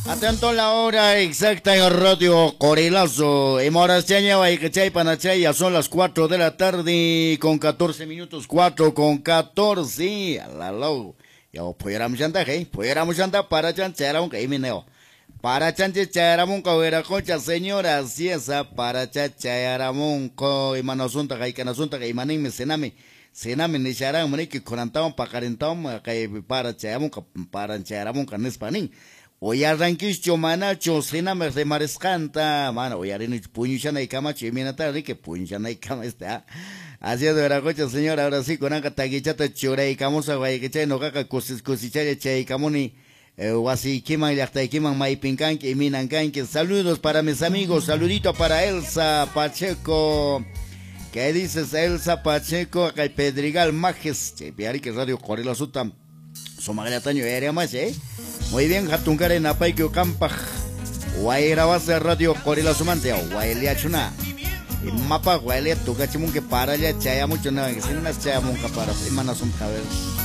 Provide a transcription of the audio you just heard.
Atento a la hora exacta en Radio Corilazo. En horas ya y que chay panachay, ya son las 4 de la tarde con 14 minutos, 4 con 14. Alalo. Ya pudiéramos andar, pudiéramos andar para chanchar un que mineo. Para chanchar un coera concha, señora, si esa para chanchar un co y manosunta, que canasunta, que manín me cename. Sename ni charang mani que corantaban pa carentam que para chayamon para charamon canes panin. Hoy arranquis chomanacho sename de marescanta, mano, hoy arini puñuchana y cama chiminata que puñuchana y cama está. Así de la cocha señora, ahora sí con acá taguichata chore y camosa guay que chay no caca cosichare chay camoni. Wasi kiman yakta kiman mai pinkan que minankan que saludos para mis amigos, saludito para Elsa Pacheco. ¿Qué dices, Elsa Pacheco? Acá el Pedrigal Majes. Piari que Radio Corela Sutam. Somaglataño area más, Muy bien, Hatungare Napaikio Campaj. Guaira base Radio Corela Sumante. Guailia Chuna. Y mapa Guailia Tucachimun que para allá chaya mucho nada. Que sin una chaya munca para. Y manas un cabello.